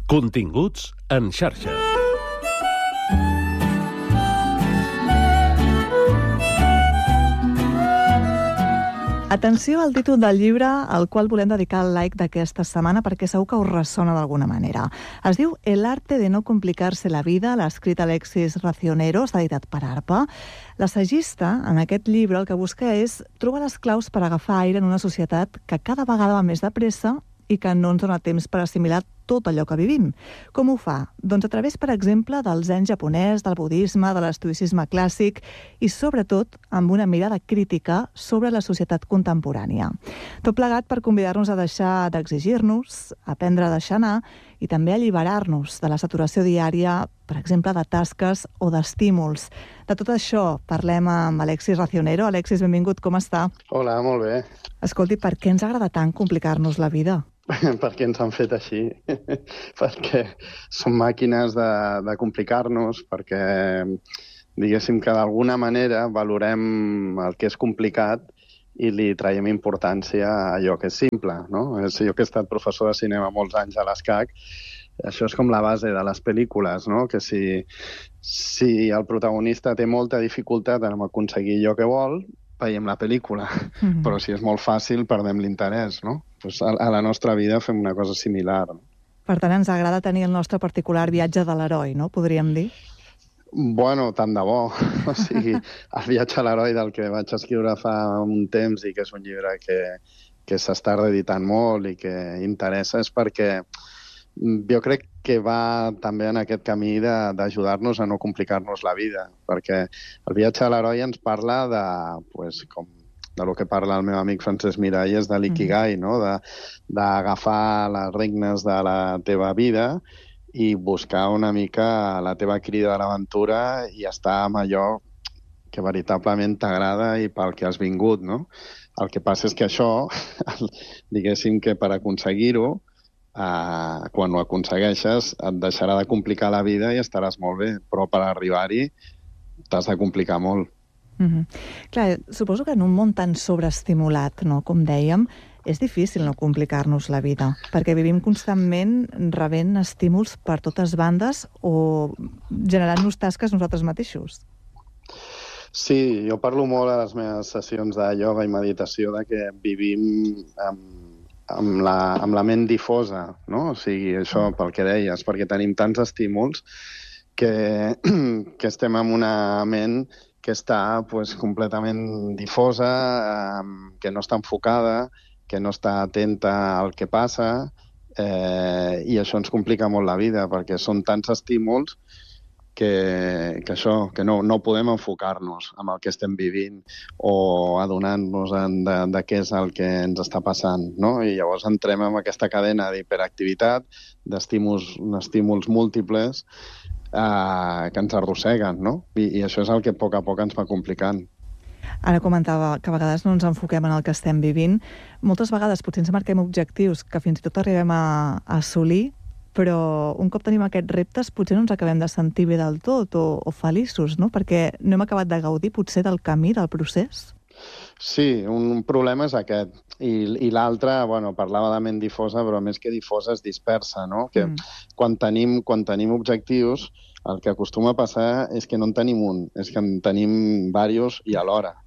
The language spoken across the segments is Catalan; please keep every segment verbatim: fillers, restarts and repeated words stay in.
Continguts en xarxa. Atenció al títol del llibre al qual volem dedicar el like d'aquesta setmana perquè segur que us ressona d'alguna manera. Es diu El arte de no complicarse la vida, l'ha escrit Alexis Racionero, està editat per ARPA. L'assagista, en aquest llibre, el que busca és trobar les claus per agafar aire en una societat que cada vegada va més de pressa i que no ens dona temps per assimilar tot allò que vivim. Com ho fa? Doncs a través, per exemple, del zen japonès, del budisme, de l'estoïcisme clàssic i, sobretot, amb una mirada crítica sobre la societat contemporània. Tot plegat per convidar-nos a deixar d'exigir-nos, a aprendre a deixar anar i també a alliberar-nos de la saturació diària, per exemple, de tasques o d'estímuls. De tot això parlem amb Alexis Racionero. Alexis, benvingut, com està? Hola, molt bé. Escolti, per què ens agrada tant complicar-nos la vida? Perquè ens han fet així, perquè som màquines de, de complicar-nos, perquè diguéssim que d'alguna manera valorem el que és complicat i li traiem importància a allò que és simple, no? Jo que he estat professor de cinema molts anys a l'ESCAC, això és com la base de les pel·lícules, no? Que si, si el protagonista té molta dificultat en aconseguir allò que vol, veiem la pel·lícula, mm-hmm. Però si és molt fàcil perdem l'interès, no? Pues a, a la nostra vida fem una cosa similar. No? Per tant, ens agrada tenir el nostre particular viatge de l'heroi, no? Podríem dir? Bueno, tant de bo. O sigui, el viatge a l'heroi del que vaig escriure fa un temps i que és un llibre que, que s'està reeditant molt i que interessa és perquè jo crec que va també en aquest camí d'ajudar-nos a no complicar-nos la vida, perquè el viatge a l'heroi ens parla de, pues, com, de lo que parla el meu amic Francesc Miralles, de l'ikigai, no? D'agafar les regnes de la teva vida i buscar una mica la teva crida a l'aventura i estar amb allò que veritablement t'agrada i pel que has vingut, no? El que passa és que això, diguéssim que per aconseguir-ho, Uh, quan ho aconsegueixes et deixarà de complicar la vida i estaràs molt bé, però per arribar-hi t'has de complicar molt. Mm-hmm. Clar, suposo que en un món tan sobreestimulat, no, com dèiem, és difícil no complicar-nos la vida, perquè vivim constantment rebent estímuls per totes bandes o generant-nos tasques nosaltres mateixos. Sí, jo parlo molt a les meves sessions de ioga i meditació de que vivim amb amb la, amb la ment difosa, no? O sigui, això pel que deies, perquè tenim tants estímuls que, que estem amb una ment que està pues, completament difosa, eh, que no està enfocada, que no està atenta al que passa, eh, i això ens complica molt la vida, perquè són tants estímuls que, que això, que no, no podem enfocar-nos amb el que estem vivint o adonant-nos de, de què és el que ens està passant, no? I llavors entrem en aquesta cadena d'hiperactivitat, d'estímuls estímuls múltiples eh, que ens arrosseguen, no? I, I això és el que a poc a poc ens va complicant. Ara comentava que a vegades no ens enfoquem en el que estem vivint. Moltes vegades potser ens marquem objectius que fins i tot arribem a, a assolir, però un cop tenim aquests reptes potser no ens acabem de sentir bé del tot o, o feliços, no? Perquè no hem acabat de gaudir potser del camí, del procés. Sí, un problema és aquest. I, i l'altre, bueno, parlava de ment difosa, però més que difosa és dispersa, no? Que mm. quan, tenim, quan tenim objectius, el que acostuma a passar és que no en tenim un, és que en tenim diversos i alhora.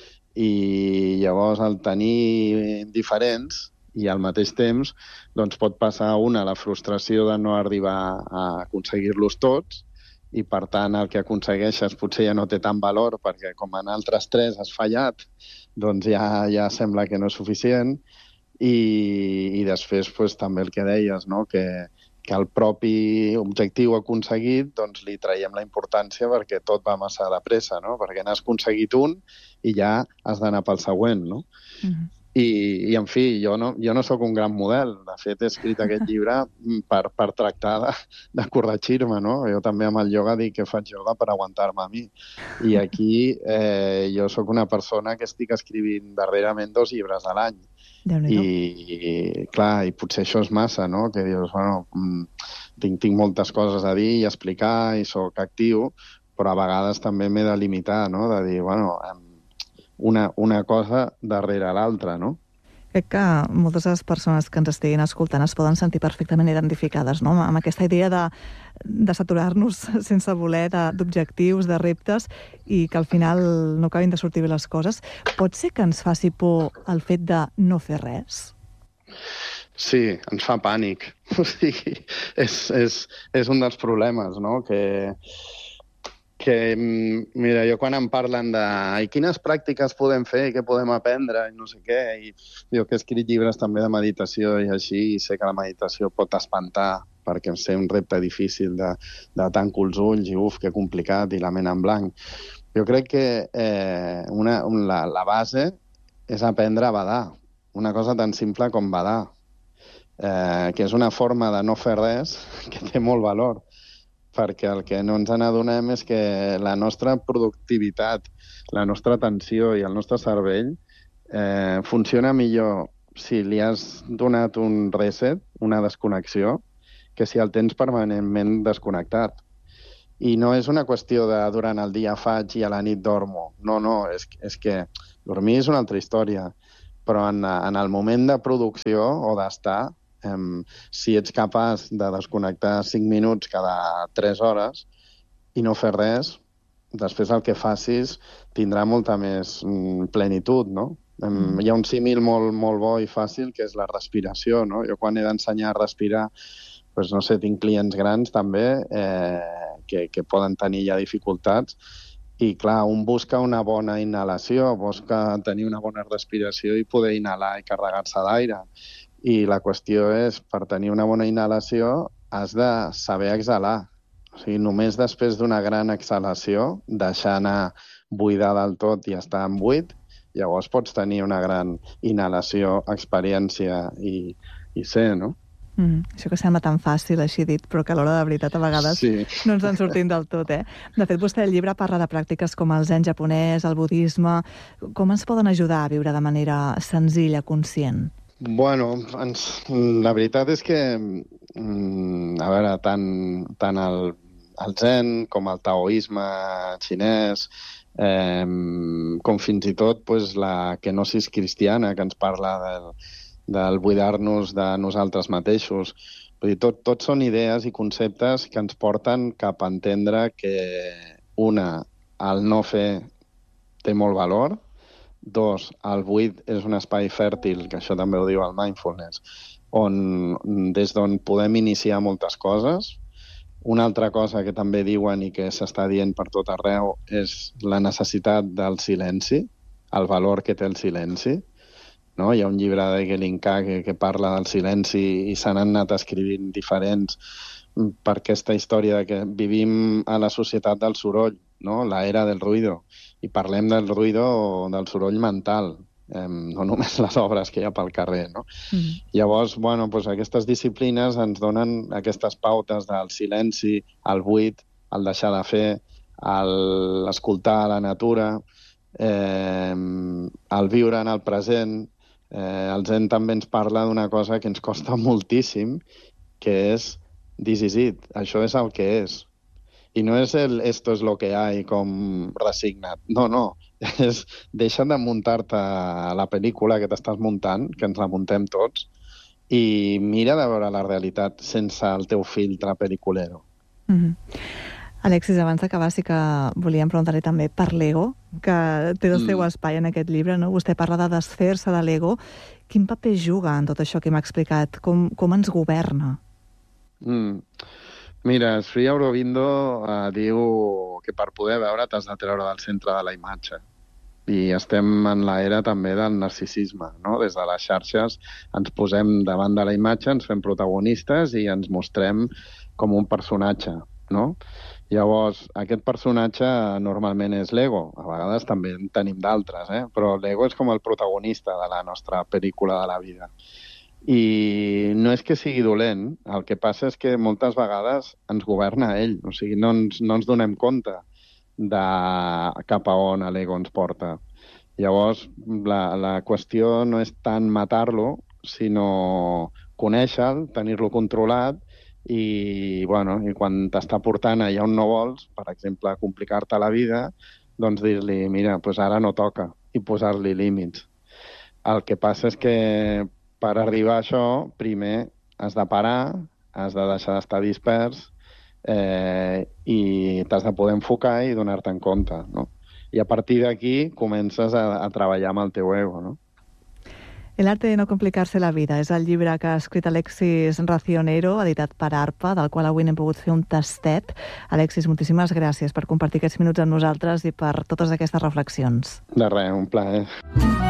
I llavors el tenir diferents i al mateix temps doncs pot passar una la frustració de no arribar a aconseguir-los tots i per tant el que aconsegueixes potser ja no té tant valor perquè com en altres tres has fallat doncs ja, ja sembla que no és suficient i, i després pues, també el que deies, no? que, que el propi objectiu aconseguit doncs li traiem la importància perquè tot va massa de pressa, no? Perquè n'has aconseguit un i ja has d'anar pel següent, no? Mm-hmm. I, i, en fi, jo no, jo no sóc un gran model. De fet, he escrit aquest llibre per, per tractar de, de corregir-me, no? Jo també amb el ioga dic que faig ioga per aguantar-me a mi. I aquí eh, jo sóc una persona que estic escrivint darrerament dos llibres a l'any. I, i, clar, i potser això és massa, no? Que dius, bueno, tinc, tinc moltes coses a dir i explicar i sóc actiu, però a vegades també m'he de limitar, no? De dir, bueno, una, una cosa darrere l'altra, no? Crec que moltes de les persones que ens estiguin escoltant es poden sentir perfectament identificades, no?, amb aquesta idea de, de saturar-nos sense voler d'objectius, de, de reptes, i que al final no acabin de sortir bé les coses. Pot ser que ens faci por el fet de no fer res? Sí, ens fa pànic. O sigui, és, és, és un dels problemes, no?, que... que, mira, jo quan em parlen de i quines pràctiques podem fer i què podem aprendre i no sé què, i jo que he escrit llibres també de meditació i així, i sé que la meditació pot espantar perquè sé un repte difícil de, de tanco els ulls i uf, que complicat, i la ment en blanc. Jo crec que eh, una, un, la, la base és aprendre a badar, una cosa tan simple com badar, eh, que és una forma de no fer res que té molt valor, perquè el que no ens n'adonem és que la nostra productivitat, la nostra atenció i el nostre cervell eh, funciona millor si li has donat un reset, una desconnexió, que si el tens permanentment desconnectat. I no és una qüestió de durant el dia faig i a la nit dormo. No, no, és, és que dormir és una altra història. Però en, en el moment de producció o d'estar, Um, si ets capaç de desconnectar cinc minuts cada tres hores i no fer res, després el que facis tindrà molta més mm, plenitud, no? Um, mm. Hi ha un símil molt, molt bo i fàcil que és la respiració, no? Jo quan he d'ensenyar a respirar, doncs no sé, tinc clients grans també eh, que, que poden tenir ja dificultats i clar, un busca una bona inhalació, busca tenir una bona respiració i poder inhalar i carregar-se d'aire. I la qüestió és, per tenir una bona inhalació, has de saber exhalar. O sigui, només després d'una gran exhalació, deixar anar buidar del tot i estar en buit, llavors pots tenir una gran inhalació, experiència i, i ser, no? Mm, això que sembla tan fàcil, així dit, però que a l'hora de veritat a vegades sí. no ens en sortim del tot, eh? De fet, vostè al llibre parla de pràctiques com el zen japonès, el budisme. Com ens poden ajudar a viure de manera senzilla, conscient? Bueno, ens, la veritat és que, a veure, tant, tant el, el zen com el taoisme xinès, eh, com fins i tot pues, la kenosis cristiana, que ens parla del, del buidar-nos de nosaltres mateixos. Vull dir, tot, tot són idees i conceptes que ens porten cap a entendre que, una, el no fer té molt valor. Dos, el buit és un espai fèrtil, que això també ho diu el mindfulness, on, des d'on podem iniciar moltes coses. Una altra cosa que també diuen i que s'està dient per tot arreu és la necessitat del silenci, el valor que té el silenci. No? Hi ha un llibre de Gelinka que, que parla del silenci i se n'han anat escrivint diferents per aquesta història de que vivim a la societat del soroll, no? La era del ruïdo. I parlem del ruïdo, del soroll mental, eh, no només les obres que hi ha pel carrer, no? Mm. Llavors, bueno, doncs aquestes disciplines ens donen aquestes pautes del silenci, el buit, el deixar de fer, l'escoltar la natura, eh, el viure en el present. Eh, el zen també ens parla d'una cosa que ens costa moltíssim, que és this is it, això és el que és. I no és el esto es lo que hay, com resigna't. No, no. És deixa de muntar-te la pel·lícula que t'estàs muntant, que ens la muntem tots, i mira de veure la realitat sense el teu filtre pel·liculero. Mm-hmm. Alexis, abans d'acabar sí que volíem preguntar-li també per l'ego, que té el seu mm. espai en aquest llibre, no? Vostè parla de desfer-se de l'ego. Quin paper juga en tot això que m'ha explicat? Com, com ens governa? Mm. Mira, Sri Aurobindo eh, diu que per poder veure t'has de treure del centre de la imatge. I estem en l'era també del narcisisme, no? Des de les xarxes ens posem davant de la imatge, ens fem protagonistes i ens mostrem com un personatge, no? Llavors, aquest personatge normalment és l'ego. A vegades també en tenim d'altres, eh? Però l'ego és com el protagonista de la nostra pel·lícula de la vida. I no és que sigui dolent, el que passa és que moltes vegades ens governa ell, o sigui, no ens, no ens donem compte de cap a on l'ego ens porta. Llavors, la, la qüestió no és tant matar-lo, sinó conèixer-lo, tenir-lo controlat i, bueno, i quan t'està portant allà on no vols, per exemple, complicar-te la vida, doncs dir-li, mira, doncs ara no toca, i posar-li límits. El que passa és que per arribar a això, primer has de parar, has de deixar d'estar dispers eh, i t'has de poder enfocar i donar-te en compte, no? I a partir d'aquí comences a, a treballar amb el teu ego, no? El arte de no complicarse la vida és el llibre que ha escrit Alexis Racionero, editat per ARPA, del qual avui n'hem pogut fer un tastet. Alexis, moltíssimes gràcies per compartir aquests minuts amb nosaltres i per totes aquestes reflexions. De res, un plaer.